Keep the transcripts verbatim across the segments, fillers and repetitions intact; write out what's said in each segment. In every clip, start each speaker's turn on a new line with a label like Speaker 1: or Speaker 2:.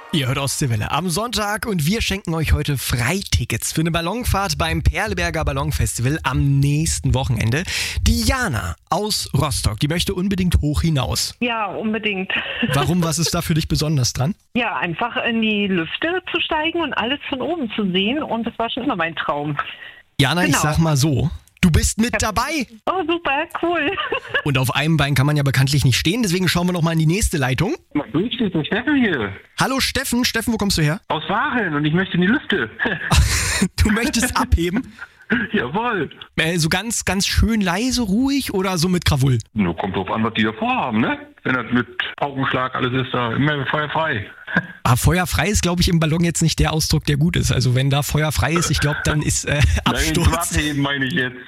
Speaker 1: Ihr hört Ostseewelle am Sonntag und wir schenken euch heute Freitickets für eine Ballonfahrt beim Perleberger Ballonfestival am nächsten Wochenende. Diana aus Rostock, die möchte unbedingt hoch hinaus.
Speaker 2: Ja, unbedingt.
Speaker 1: Warum, was ist da für dich besonders dran?
Speaker 2: Ja, einfach in die Lüfte zu steigen und alles von oben zu sehen und das war schon immer mein Traum.
Speaker 1: Jana,
Speaker 2: Genau.
Speaker 1: Ich sag mal so, du bist mit dabei.
Speaker 2: Oh, super, cool.
Speaker 1: Und auf einem Bein kann man ja bekanntlich nicht stehen, deswegen schauen wir noch mal in die nächste Leitung.
Speaker 3: Grüß dich, der Steffen hier.
Speaker 1: Hallo Steffen, Steffen, wo kommst du her?
Speaker 3: Aus Waren und ich möchte in die Lüfte.
Speaker 1: Du möchtest abheben?
Speaker 3: Jawohl.
Speaker 1: Äh, so ganz, ganz schön leise, ruhig oder so mit Krawall?
Speaker 3: Nur kommt drauf an, was die da vorhaben, ne? Wenn das mit Augenschlag alles ist, da immer feuerfrei.
Speaker 1: Aber feuerfrei ist, glaube ich, im Ballon jetzt nicht der Ausdruck, der gut ist. Also wenn da Feuer frei ist, ich glaube, dann ist äh, Absturz.
Speaker 3: Nein, abheben meine ich jetzt.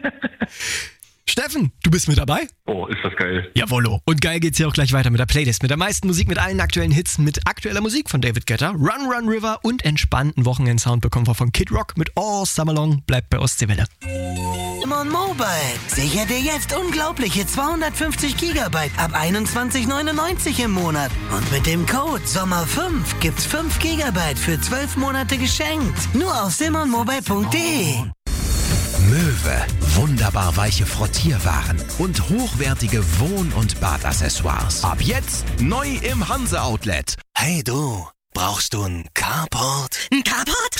Speaker 1: Steffen, du bist mit dabei?
Speaker 3: Oh, ist das geil.
Speaker 1: Jawollo. Und geil geht's hier auch gleich weiter mit der Playlist. Mit der meisten Musik, mit allen aktuellen Hits, mit aktueller Musik von David Guetta, Run Run River und entspannten Wochenend-Sound bekommen wir von Kid Rock mit All Summer Long. Bleibt bei Ostseewelle.
Speaker 4: Simon Mobile. Sicher dir jetzt unglaubliche zweihundertfünfzig Gigabyte ab einundzwanzig neunundneunzig im Monat. Und mit dem Code Sommer fünf gibt's fünf Gigabyte für zwölf Monate geschenkt. Nur auf simon mobile punkt de.
Speaker 5: Möwe, wunderbar weiche Frottierwaren und hochwertige Wohn- und Badaccessoires. Ab jetzt neu im Hanse Outlet.
Speaker 4: Hey du, brauchst du einen Carport?
Speaker 6: Ein Carport?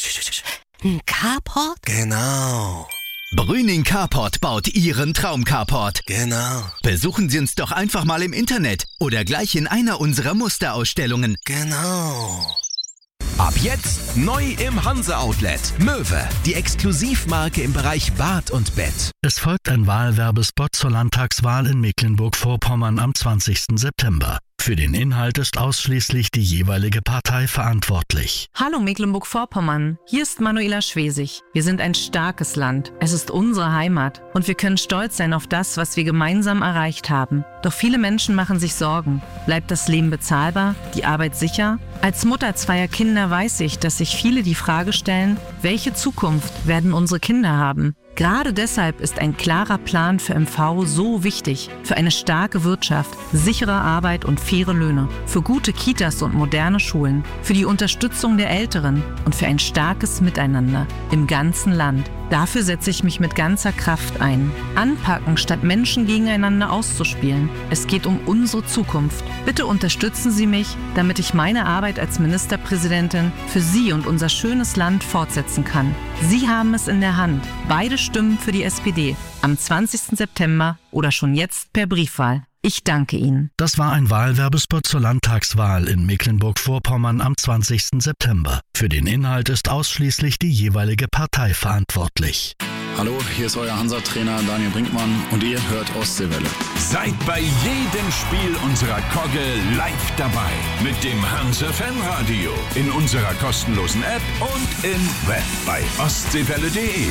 Speaker 6: Ein Carport?
Speaker 4: Genau.
Speaker 5: Brüning Carport baut Ihren Traum-Carport.
Speaker 4: Genau.
Speaker 5: Besuchen Sie uns doch einfach mal im Internet oder gleich in einer unserer Musterausstellungen.
Speaker 4: Genau.
Speaker 5: Ab jetzt neu im Hanse Outlet. Möwe, die Exklusivmarke im Bereich Bad und Bett.
Speaker 7: Es folgt ein Wahlwerbespot zur Landtagswahl in Mecklenburg-Vorpommern am zwanzigsten September. Für den Inhalt ist ausschließlich die jeweilige Partei verantwortlich.
Speaker 8: Hallo Mecklenburg-Vorpommern, hier ist Manuela Schwesig. Wir sind ein starkes Land, es ist unsere Heimat und wir können stolz sein auf das, was wir gemeinsam erreicht haben. Doch viele Menschen machen sich Sorgen. Bleibt das Leben bezahlbar, die Arbeit sicher? Als Mutter zweier Kinder weiß ich, dass sich viele die Frage stellen, welche Zukunft werden unsere Kinder haben? Gerade deshalb ist ein klarer Plan für M V so wichtig. Für eine starke Wirtschaft, sichere Arbeit und faire Löhne. Für gute Kitas und moderne Schulen. Für die Unterstützung der Älteren und für ein starkes Miteinander im ganzen Land. Dafür setze ich mich mit ganzer Kraft ein. Anpacken, statt Menschen gegeneinander auszuspielen. Es geht um unsere Zukunft. Bitte unterstützen Sie mich, damit ich meine Arbeit als Ministerpräsidentin für Sie und unser schönes Land fortsetzen kann. Sie haben es in der Hand. Beide Stimmen für die S P D am zwanzigsten September oder schon jetzt per Briefwahl. Ich danke Ihnen.
Speaker 7: Das war ein Wahlwerbespot zur Landtagswahl in Mecklenburg-Vorpommern am zwanzigsten September. Für den Inhalt ist ausschließlich die jeweilige Partei verantwortlich.
Speaker 9: Hallo, hier ist euer Hansa-Trainer Daniel Brinkmann und ihr hört Ostseewelle.
Speaker 10: Seid bei jedem Spiel unserer Kogge live dabei mit dem Hansa-Fanradio in unserer kostenlosen App und im Web bei ostseewelle punkt de.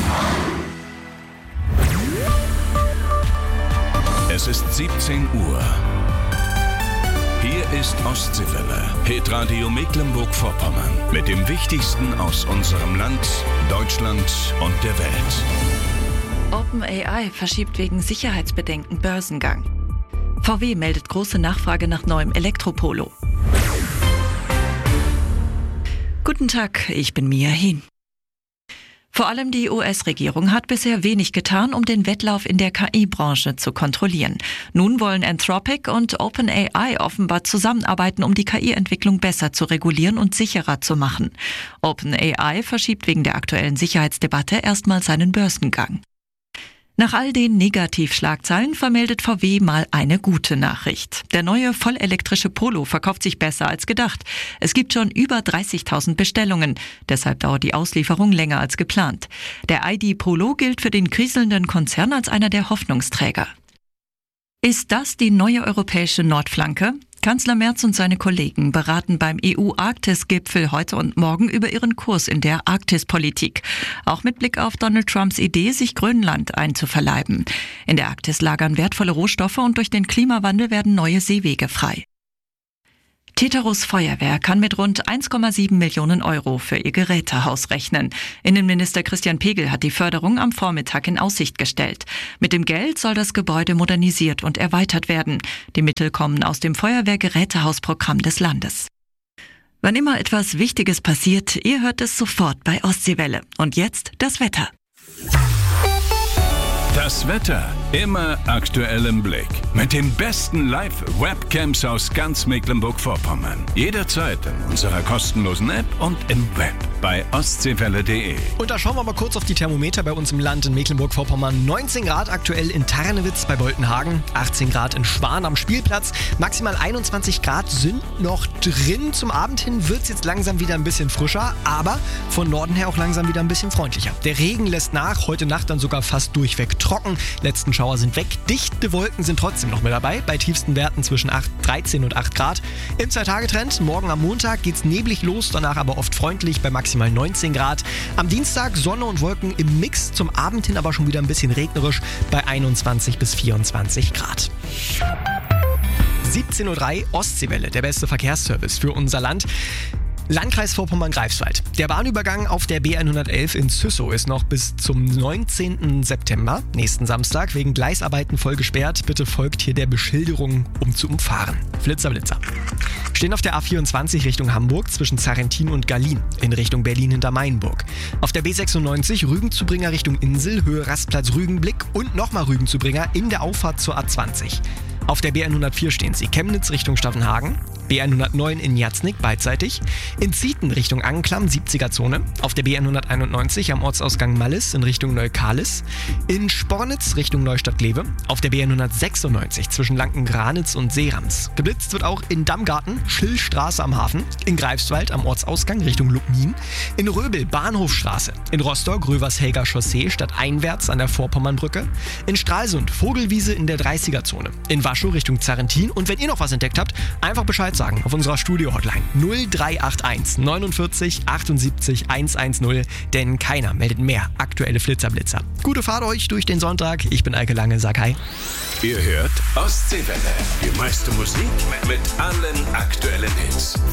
Speaker 10: Es ist siebzehn Uhr. Hier ist Ostseewelle, Hitradio Mecklenburg-Vorpommern mit dem Wichtigsten aus unserem Land, Deutschland und der Welt.
Speaker 11: OpenAI verschiebt wegen Sicherheitsbedenken Börsengang. V W meldet große Nachfrage nach neuem Elektropolo. Guten Tag, ich bin Mia Hien. Vor allem die U S-Regierung hat bisher wenig getan, um den Wettlauf in der K I-Branche zu kontrollieren. Nun wollen Anthropic und OpenAI offenbar zusammenarbeiten, um die K I-Entwicklung besser zu regulieren und sicherer zu machen. OpenAI verschiebt wegen der aktuellen Sicherheitsdebatte erstmal seinen Börsengang. Nach all den Negativschlagzeilen vermeldet V W mal eine gute Nachricht. Der neue vollelektrische Polo verkauft sich besser als gedacht. Es gibt schon über dreißigtausend Bestellungen. Deshalb dauert die Auslieferung länger als geplant. Der I D Polo gilt für den kriselnden Konzern als einer der Hoffnungsträger. Ist das die neue europäische Nordflanke? Kanzler Merz und seine Kollegen beraten beim E U-Arktis-Gipfel heute und morgen über ihren Kurs in der Arktispolitik. Auch mit Blick auf Donald Trumps Idee, sich Grönland einzuverleiben. In der Arktis lagern wertvolle Rohstoffe und durch den Klimawandel werden neue Seewege frei. Tetarus Feuerwehr kann mit rund eins Komma sieben Millionen Euro für ihr Gerätehaus rechnen. Innenminister Christian Pegel hat die Förderung am Vormittag in Aussicht gestellt. Mit dem Geld soll das Gebäude modernisiert und erweitert werden. Die Mittel kommen aus dem Feuerwehrgerätehausprogramm des Landes. Wann immer etwas Wichtiges passiert, ihr hört es sofort bei Ostseewelle. Und jetzt das Wetter.
Speaker 10: Das Wetter immer aktuell im Blick. Mit den besten Live-Webcams aus ganz Mecklenburg-Vorpommern. Jederzeit in unserer kostenlosen App und im Web bei ostseewelle punkt de.
Speaker 1: Und da schauen wir mal kurz auf die Thermometer bei uns im Land in Mecklenburg-Vorpommern. neunzehn Grad aktuell in Tarnewitz bei Boltenhagen, achtzehn Grad in Schwan am Spielplatz, maximal einundzwanzig Grad sind noch drin. Zum Abend hin wird es jetzt langsam wieder ein bisschen frischer, aber von Norden her auch langsam wieder ein bisschen freundlicher. Der Regen lässt nach, heute Nacht dann sogar fast durchweg trocken. Letzten Schauer sind weg. Dichte Wolken sind trotzdem noch mit dabei, bei tiefsten Werten zwischen acht, dreizehn und acht Grad. Im Zwei-Tage-Trend, morgen am Montag geht's neblig los, danach aber oft freundlich bei maximal neunzehn Grad. Am Dienstag Sonne und Wolken im Mix, zum Abend hin aber schon wieder ein bisschen regnerisch bei einundzwanzig bis vierundzwanzig Grad. siebzehn Uhr drei Ostseewelle, der beste Verkehrsservice für unser Land. Landkreis Vorpommern-Greifswald. Der Bahnübergang auf der B hundertelf in Züssow ist noch bis zum neunzehnten September, nächsten Samstag, wegen Gleisarbeiten voll gesperrt. Bitte folgt hier der Beschilderung, um zu umfahren. Flitzer, Blitzer. Stehen auf der A vierundzwanzig Richtung Hamburg zwischen Zarrentin und Gallien in Richtung Berlin hinter Mainburg. Auf der B sechsundneunzig Rügen-Zubringer Richtung Insel, Höhe Rastplatz Rügenblick und nochmal Rügen-Zubringer in der Auffahrt zur A zwanzig. Auf der B hundertvier stehen sie Chemnitz Richtung Staffenhagen, B hundertneun in Jatznik beidseitig, in Zieten Richtung Anklam siebziger Zone, auf der B hunderteinundneunzig am Ortsausgang Mallis in Richtung Neukalis, in Spornitz Richtung Neustadt-Glewe, auf der B hundertsechsundneunzig zwischen Lanken-Granitz und Seerams. Geblitzt wird auch in Dammgarten, Schillstraße am Hafen, in Greifswald am Ortsausgang Richtung Lubmin, in Röbel Bahnhofstraße, in Rostock Rövershelger Chaussee stadteinwärts an der Vorpommernbrücke, in Stralsund Vogelwiese in der dreißiger Zone, in Waschow Richtung Zarrentin und wenn ihr noch was entdeckt habt, einfach Bescheid sagen auf unserer Studio-Hotline null drei acht eins neunundvierzig achtundsiebzig hundertzehn, denn keiner meldet mehr aktuelle Flitzerblitzer. Gute Fahrt euch durch den Sonntag. Ich bin Eike Lange, sag hi.
Speaker 10: Ihr hört Ostseewelle. Die meiste Musik mit allen aktuellen Hits.